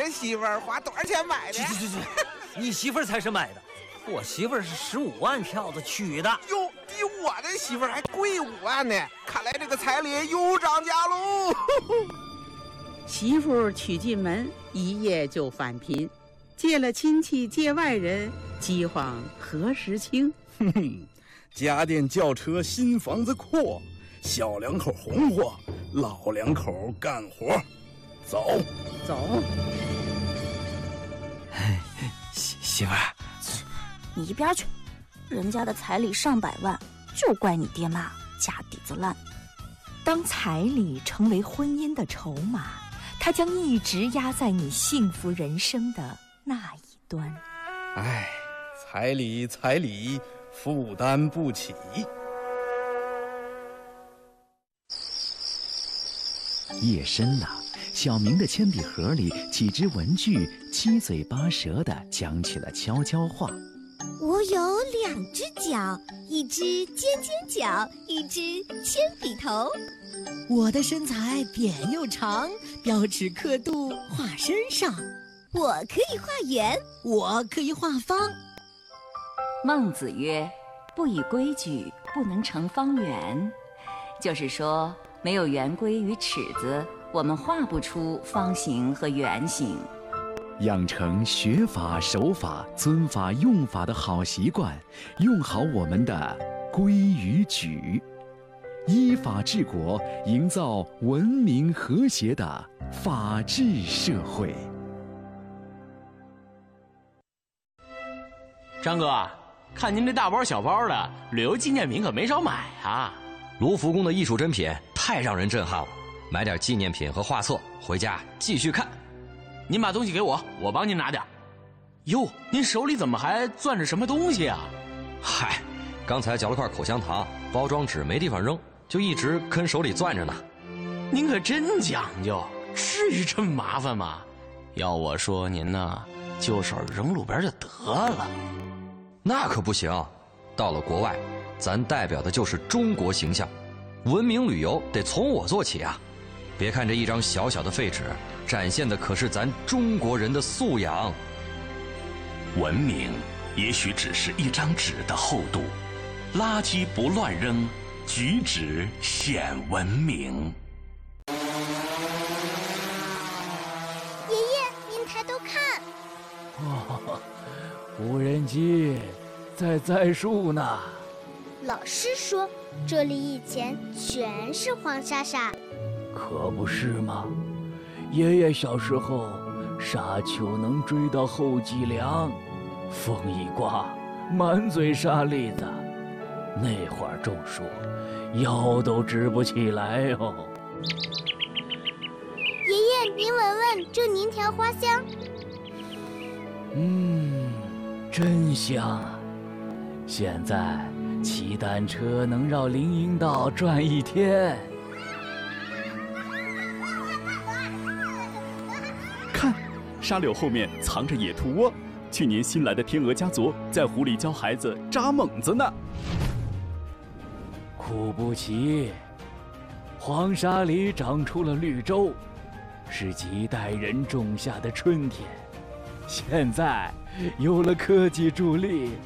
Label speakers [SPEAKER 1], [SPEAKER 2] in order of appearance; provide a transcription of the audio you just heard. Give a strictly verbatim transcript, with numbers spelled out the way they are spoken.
[SPEAKER 1] 俺媳妇儿花多少钱买的？
[SPEAKER 2] 去去去去，你媳妇儿才是买的，我媳妇儿是十五万票子娶的。
[SPEAKER 1] 哟，比我的媳妇儿还贵五万呢！看来这个彩礼又涨价喽。
[SPEAKER 3] 媳妇娶进门，一夜就返贫，借了亲戚借外人，饥荒何时清？
[SPEAKER 4] 哼哼，家电轿车新房子阔，小两口红火，老两口干活。走
[SPEAKER 3] 走。
[SPEAKER 2] 媳媳妇儿，
[SPEAKER 5] 你一边去！人家的彩礼上百万，就怪你爹妈家底子烂。
[SPEAKER 6] 当彩礼成为婚姻的筹码，它将一直压在你幸福人生的那一端。
[SPEAKER 4] 哎，彩礼彩礼，负担不起。
[SPEAKER 7] 夜深了，小明的铅笔盒里几只文具七嘴八舌地讲起了悄悄话。
[SPEAKER 8] 我有两只脚，一只尖尖角，一只铅笔头。
[SPEAKER 9] 我的身材扁又长，标尺刻度画身上。
[SPEAKER 8] 我可以画圆，
[SPEAKER 9] 我可以画方。
[SPEAKER 6] 孟子曰：“不以规矩，不能成方圆。”就是说，没有圆规与尺子，我们画不出方形和圆形。
[SPEAKER 7] 养成学法、守法、尊法、用法的好习惯，用好我们的规与矩，依法治国，营造文明和谐的法治社会。
[SPEAKER 10] 张哥，看您这大包小包的，旅游纪念品可没少买啊！
[SPEAKER 11] 卢浮宫的艺术珍品太让人震撼了，买点纪念品和画册回家继续看。
[SPEAKER 10] 您把东西给我，我帮您拿点。哟，您手里怎么还攥着什么东西啊？
[SPEAKER 11] 嗨，刚才嚼了块口香糖，包装纸没地方扔，就一直跟手里攥着呢。
[SPEAKER 10] 您可真讲究，至于这么麻烦吗？要我说您呢，就手扔路边就得了。
[SPEAKER 11] 那可不行，到了国外，咱代表的就是中国形象，文明旅游得从我做起啊！别看这一张小小的废纸，展现的可是咱中国人的素养。
[SPEAKER 12] 文明也许只是一张纸的厚度，垃圾不乱扔，举止显文明。
[SPEAKER 8] 爷爷，您抬头看。
[SPEAKER 13] 哇，无人机在栽树呢。
[SPEAKER 8] 老师说，这里以前全是黄沙沙。
[SPEAKER 13] 可不是吗？爷爷小时候，沙丘能追到后脊梁，风一刮，满嘴沙粒子。那会儿种树，腰都直不起来哦。
[SPEAKER 8] 爷爷，您闻闻这泥条花香。
[SPEAKER 13] 嗯，真香啊！现在骑单车能绕林荫道转一天。
[SPEAKER 14] 看，沙柳后面藏着野兔窝，去年新来的天鹅家族在湖里教孩子扎猛子呢。
[SPEAKER 13] 苦不奇，黄沙里长出了绿洲，是几代人种下的春天。现在有了科技助力，